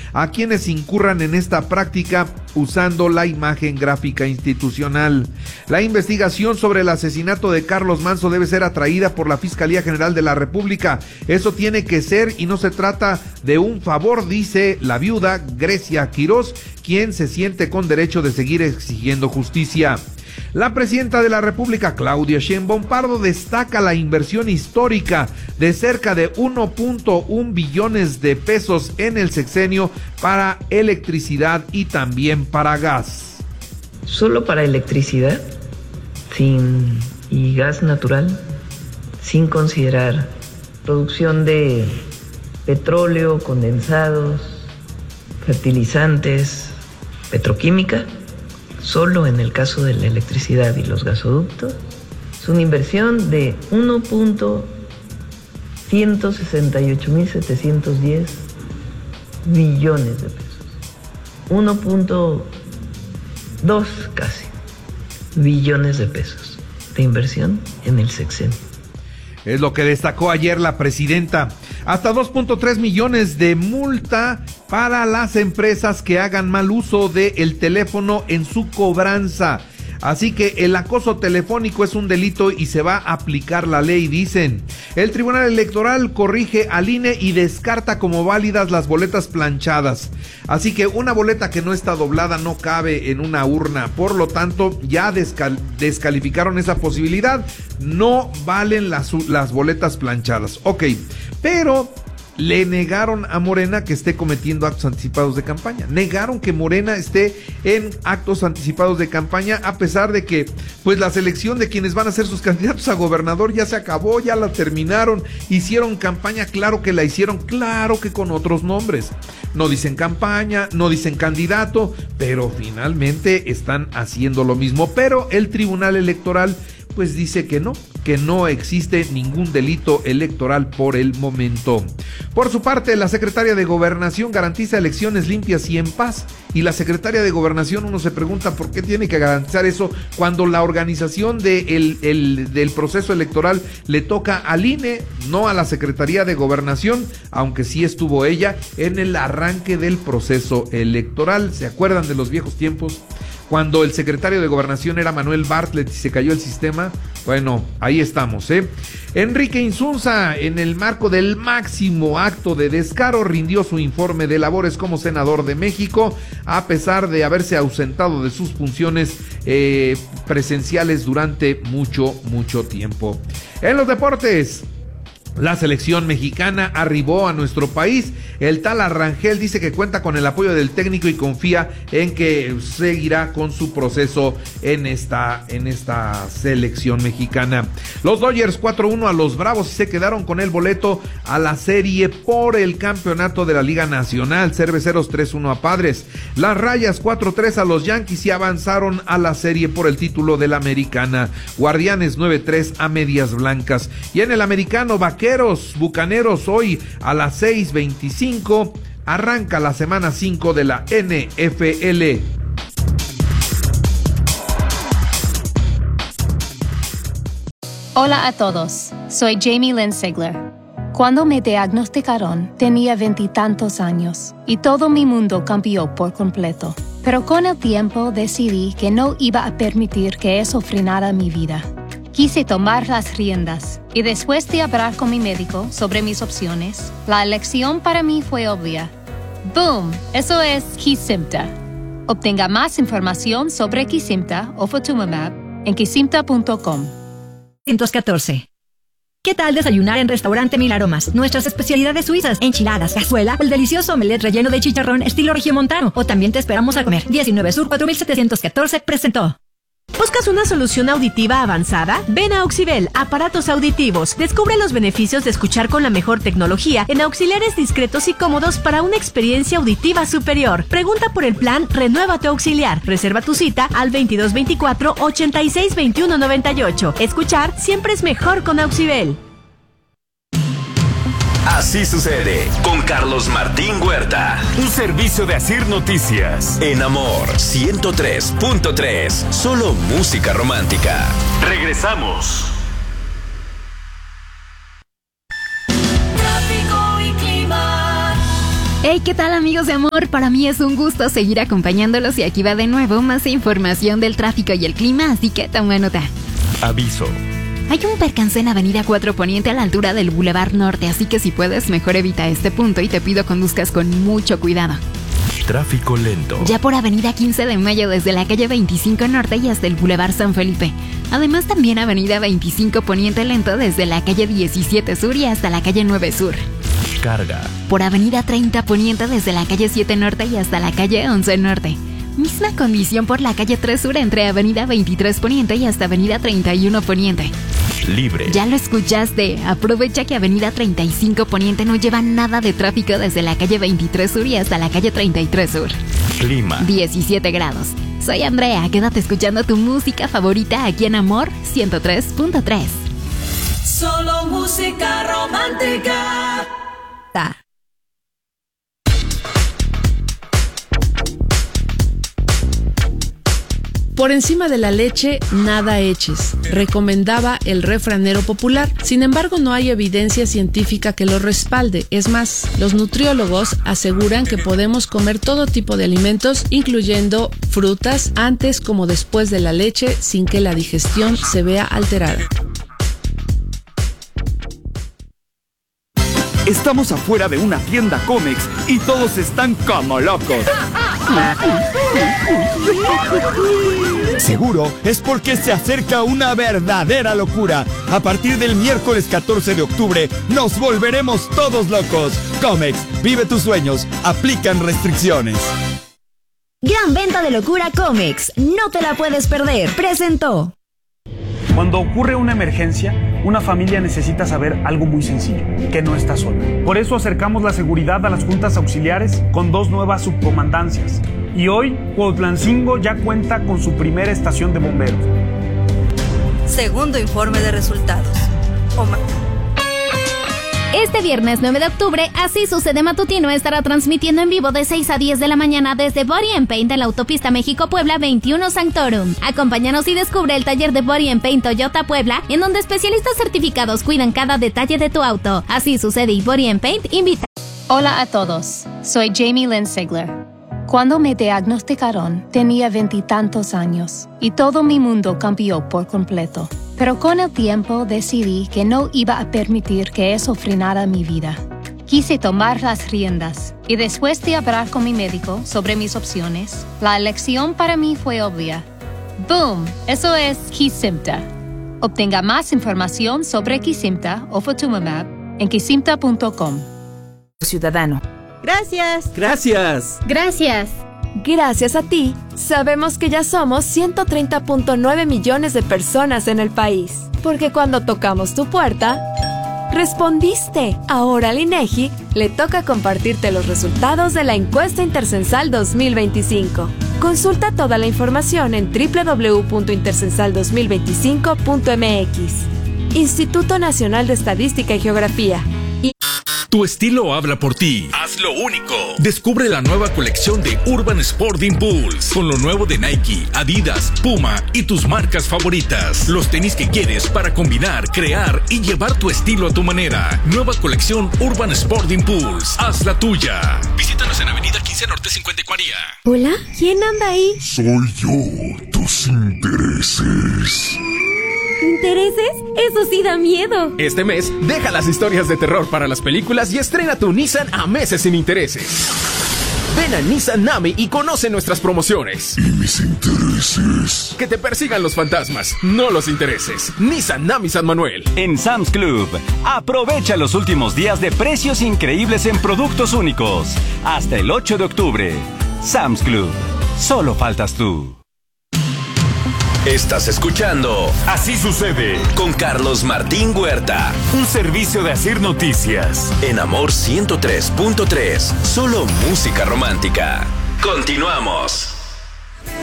a quienes incurran en esta práctica usando la imagen gráfica institucional. La investigación sobre el asesinato de Carlos Manzo debe ser atraída por la Fiscalía General de la República. Eso tiene que ser y no se trata de un favor, dice la viuda Grecia Quirós, quien se siente con derecho de seguir exigiendo justicia. La presidenta de la República, Claudia Sheinbaum Pardo, destaca la inversión histórica de cerca de 1.1 billones de pesos en el sexenio para electricidad y también para gas. Solo para electricidad y gas natural, sin considerar producción de petróleo, condensados, fertilizantes, petroquímica. Solo en el caso de la electricidad y los gasoductos, es una inversión de 1.168.710 billones de pesos. 1.2 casi billones de pesos de inversión en el sexenio. Es lo que destacó ayer la presidenta. Hasta 2.3 millones de multa para las empresas que hagan mal uso del teléfono en su cobranza. Así que el acoso telefónico es un delito y se va a aplicar la ley, dicen. El Tribunal Electoral corrige al INE y descarta como válidas las boletas planchadas. Así que una boleta que no está doblada no cabe en una urna. Por lo tanto, ya descalificaron esa posibilidad. No valen las boletas planchadas. Ok, pero le negaron a Morena que esté cometiendo actos anticipados de campaña. Negaron que Morena esté en actos anticipados de campaña, a pesar de que pues la selección de quienes van a ser sus candidatos a gobernador ya se acabó, ya la terminaron. Hicieron campaña, claro que la hicieron, claro que con otros nombres. No dicen campaña, no dicen candidato, pero finalmente están haciendo lo mismo. Pero el Tribunal Electoral pues dice que no existe ningún delito electoral por el momento. Por su parte, la secretaria de Gobernación garantiza elecciones limpias y en paz. Y la secretaria de Gobernación, uno se pregunta por qué tiene que garantizar eso cuando la organización del proceso electoral le toca al INE, no a la Secretaría de Gobernación, aunque sí estuvo ella en el arranque del proceso electoral. ¿Se acuerdan de los viejos tiempos? Cuando el secretario de Gobernación era Manuel Bartlett y se cayó el sistema. Bueno, ahí estamos, Enrique Insunza, en el marco del máximo acto de descaro, rindió su informe de labores como senador de México, a pesar de haberse ausentado de sus funciones presenciales durante mucho tiempo. En los deportes, la selección mexicana arribó a nuestro país. El tal Arrangel dice que cuenta con el apoyo del técnico y confía en que seguirá con su proceso en esta selección mexicana. Los Dodgers 4-1 a los Bravos y se quedaron con el boleto a la serie por el campeonato de la Liga Nacional. Cerveceros 3-1 a Padres. Las Rayas 4-3 a los Yankees y avanzaron a la serie por el título de la Americana. Guardianes 9-3 a Medias Blancas. Y en el americano, Bucaneros hoy a las 6:25 arranca la semana 5 de la NFL. Hola a todos, soy Jamie Lynn Sigler. Cuando me diagnosticaron tenía 20 y tantos años y todo mi mundo cambió por completo. Pero con el tiempo decidí que no iba a permitir que eso frenara mi vida. Quise tomar las riendas y después de hablar con mi médico sobre mis opciones, la elección para mí fue obvia. ¡Boom! Eso es Kesimpta. Obtenga más información sobre Kesimpta o Ofatumumab en kesimpta.com. 114. ¿Qué tal desayunar en Restaurante Mil Aromas? Nuestras especialidades suizas, enchiladas, cazuela, el delicioso omelette relleno de chicharrón estilo regiomontano. O también te esperamos a comer. 19 Sur 4714 presentó. ¿Buscas una solución auditiva avanzada? Ven a Auxibel, aparatos auditivos. Descubre los beneficios de escuchar con la mejor tecnología en auxiliares discretos y cómodos para una experiencia auditiva superior. Pregunta por el plan Renueva tu Auxiliar. Reserva tu cita al 2224-862198. Escuchar siempre es mejor con Auxibel. Así sucede con Carlos Martín Huerta. Un servicio de Asir Noticias. En Amor 103.3. Solo música romántica. Regresamos. Tráfico y clima. Hey, ¿qué tal, amigos de amor? Para mí es un gusto seguir acompañándolos y aquí va de nuevo más información del tráfico y el clima, así que toma nota. Aviso. Hay un percance en Avenida 4 Poniente a la altura del Boulevard Norte, así que si puedes, mejor evita este punto y te pido conduzcas con mucho cuidado. Tráfico lento. Ya por Avenida 15 de Mayo desde la calle 25 Norte y hasta el Boulevard San Felipe. Además también Avenida 25 Poniente lento desde la calle 17 Sur y hasta la calle 9 Sur. Carga. Por Avenida 30 Poniente desde la calle 7 Norte y hasta la calle 11 Norte. Misma condición por la calle 3 Sur entre Avenida 23 Poniente y hasta Avenida 31 Poniente. Libre. Ya lo escuchaste. Aprovecha que Avenida 35 Poniente no lleva nada de tráfico desde la calle 23 Sur y hasta la calle 33 Sur. Clima. 17 grados. Soy Andrea. Quédate escuchando tu música favorita aquí en Amor 103.3. Solo música romántica. Por encima de la leche, nada eches, recomendaba el refranero popular. Sin embargo, no hay evidencia científica que lo respalde. Es más, los nutriólogos aseguran que podemos comer todo tipo de alimentos, incluyendo frutas, antes como después de la leche, sin que la digestión se vea alterada. Estamos afuera de una tienda Comex y todos están como locos. Seguro es porque se acerca una verdadera locura. A partir del miércoles 14 de octubre nos volveremos todos locos. Comex, vive tus sueños. Aplican restricciones. Gran venta de locura Comex. No te la puedes perder. Presentó. Cuando ocurre una emergencia, una familia necesita saber algo muy sencillo, que no está sola. Por eso acercamos la seguridad a las juntas auxiliares con 2 nuevas subcomandancias. Y hoy, Cuautlancingo ya cuenta con su primera estación de bomberos. Segundo informe de resultados. Este viernes 9 de octubre, Así Sucede Matutino estará transmitiendo en vivo de 6 a 10 de la mañana desde Body and Paint en la autopista México-Puebla 21 Sanctorum. Acompáñanos y descubre el taller de Body and Paint Toyota Puebla, en donde especialistas certificados cuidan cada detalle de tu auto. Así Sucede y Body and Paint invita. Hola a todos, soy Jamie Lynn Sigler. Cuando me diagnosticaron, tenía 20 y tantos años y todo mi mundo cambió por completo. Pero con el tiempo decidí que no iba a permitir que eso frenara mi vida. Quise tomar las riendas y después de hablar con mi médico sobre mis opciones, la elección para mí fue obvia. ¡Boom! Eso es Kesimpta. Obtenga más información sobre Kesimpta o Ofatumumab en kesimpta.com. Ciudadano. Gracias. Gracias. Gracias. Gracias a ti, sabemos que ya somos 130.9 millones de personas en el país. Porque cuando tocamos tu puerta, respondiste. Ahora al INEGI le toca compartirte los resultados de la encuesta intercensal 2025. Consulta toda la información en www.intercensal2025.mx. Instituto Nacional de Estadística y Geografía. Tu estilo habla por ti. Hazlo único. Descubre la nueva colección de Urban Sport Impulse con lo nuevo de Nike, Adidas, Puma y tus marcas favoritas. Los tenis que quieres para combinar, crear y llevar tu estilo a tu manera. Nueva colección Urban Sport Impulse. Haz la tuya. Visítanos en Avenida 15 Norte 54. Hola, ¿quién anda ahí? Soy yo, tus intereses. ¿Intereses? Eso sí da miedo. Este mes, deja las historias de terror para las películas y estrena tu Nissan a meses sin intereses. Ven a Nissan Nami y conoce nuestras promociones. ¿Y mis intereses? Que te persigan los fantasmas, no los intereses. Nissan Nami San Manuel. En Sam's Club, aprovecha los últimos días de precios increíbles en productos únicos. Hasta el 8 de octubre. Sam's Club. Solo faltas tú. Estás escuchando Así Sucede con Carlos Martín Huerta. Un servicio de Asir Noticias. En Amor 103.3. Solo música romántica. Continuamos.